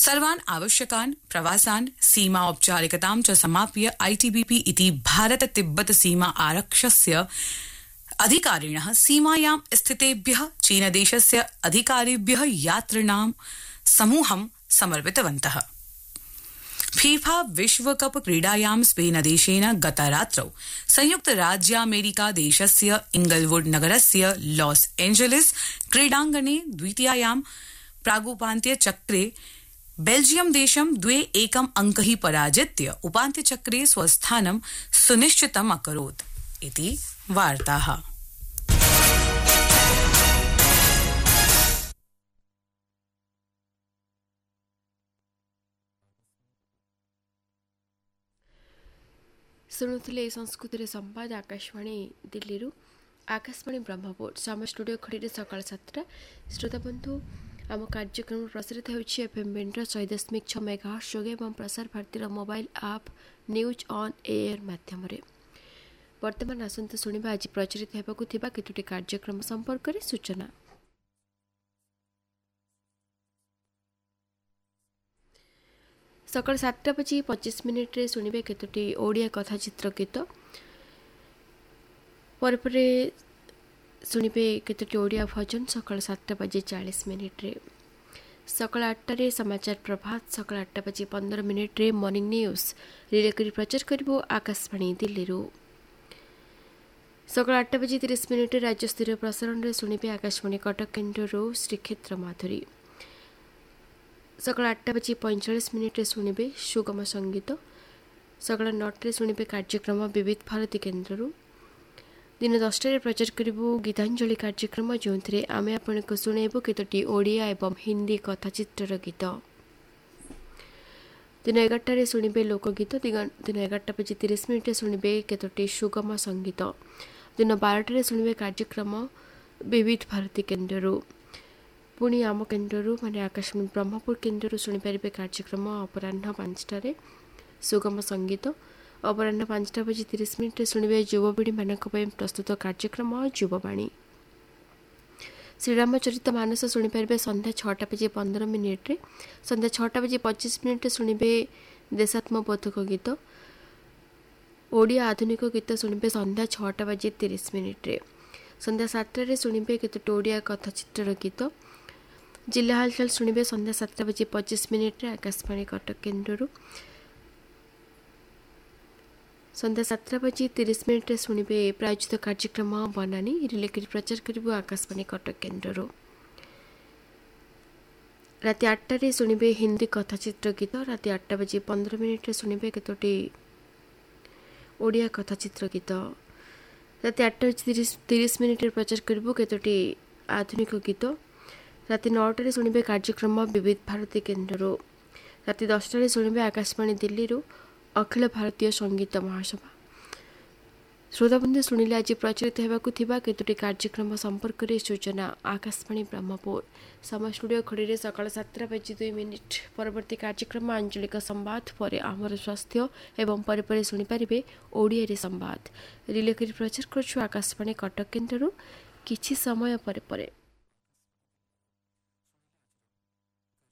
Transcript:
सर्वान् आवश्यकान् प्रवासान् सीमा औपचारिकतां च समाप्य ITBP इति भारत तिब्बत सीमा आरक्षस्य अधिकारिणः सीमायां स्थितेभ्यः चीनदेशस्य अधिकारिभ्यः यात्रिणां समूहं समर्पितवन्तः। फीफा विश्वकप क्रीडायां स्पेनदेशेन गतरात्रौ संयुक्तराज्यामेरिकादेशस्य इंगलवुड नगरस्य लॉस एंजेलिस क्रीडाङ्गणे द्वितीयायां प्रागुपान्त्यचक्रे बेल्जियम देशं 2-1 अंकैः पराजित्य उपान्त्यचक्रे स्वस्थानं सुनिश्चितम् अकरोत् इति वार्ताः। शुणुले संस्कृति संवाद आकाशवाणी दिल्ली आकाशवाणी ब्रह्मपुर सम स्टूडियो खड़ी सकाल 7 श्रोता बंधु आम कार्यक्रम प्रसारित होती एफएम बैंड 100.6 मेगाहर्ट्ज जोगे और प्रसार भारतीय मोबाइल आप न्यूज ऑन एयर माध्यम वर्तमान आसंत शुणा आज प्रचलित होगा केतोटी कार्यक्रम संपर्क में सूचना। सकाल 7:25 शुणिबे केतोटी ओडिया कथाचित्र गीत पर शुणिबे केतोटी ओडिया भजन सकाल 7:40 सकाल 8 समाचार प्रभात सकाल 8:15 मॉर्निंग न्यूज रिले करी प्रचार करिबो आकाशवाणी दिल्ली सकाल 8:30 राज्यस्तरीय प्रसारण रे शुणिबे आकाशवाणी कटक केन्द्र श्रीक्षेत्र माधुरी सकाल 8:45 शुणिबे सुगम संगीत सकाल 9 शुणिबे कार्यक्रम विविध भारती केन्द्र दिन 10 प्रचार करिबो गीतांजलि कार्यक्रम जो आम आपको शुणेबू केतोटी ओडिया एवं हिंदी कथाचित्र गीत दिन 11 शुणिबे लोकगीत दिन 11:30 शुणिबे केतोटी सुगम संगीत दिन 12 शुणिबे कार्यक्रम विविध भारती केन्द्र पुणी आम केन्द्र माने आकाशवाणी ब्रह्मपुर केन्द्र शुणिपारे कार्यक्रम अपराह 5 सुगम संगीत अपराह 5:30 शुणिबे युवपीढ़ी मान प्रस्तुत कार्यक्रम युववाणी श्रीरामचरित मानस शुणिपारे संध्या 6:15 संध्या 6:25 शुणिबे देशात्मबोधक गीत ओडिया आधुनिक गीत शुणिबे संध्या 6:30 संध्या 7 शुणिबे केतोटी ओडिया कथाचित्र गीत जिला हालचाल शुणिबे संध्या 7:25 आकाशवाणी कटक केन्द्र संध्या 7:30 शुणिबे प्रायोजित कार्यक्रम बनानी रिले करी प्रचार करिबो आकाशवाणी कटक केन्द्र राति 8 शुणिबे हिंदी कथाचित्र गीत राति 8:15 शुणिबे केतोटी ओडिया कथाचित्र गीत राति 8:30 प्रचार करिबो केतोटी आधुनिक गीत राति 9 शुणिबे कार्यक्रम विविध भारती केन्द्र राति 10 शुणिबे आकाशवाणी दिल्ली अखिल भारतीय संगीत महासभा श्रोताबंधु शुणिले आज प्रचलित होगा केतोटी कार्यक्रम संपर्क में सूचना आकाशवाणी ब्रह्मपुर सम स्टूडियो खड़ी सकाल 7:02 परवर्ती कार्यक्रम आंचलिक संवाद पर आमर स्वास्थ्य एवं पर शुणिपारे ओडिया संवाद रिले करी प्रचार कर आकाशवाणी कटक केन्द्र किछि समय परे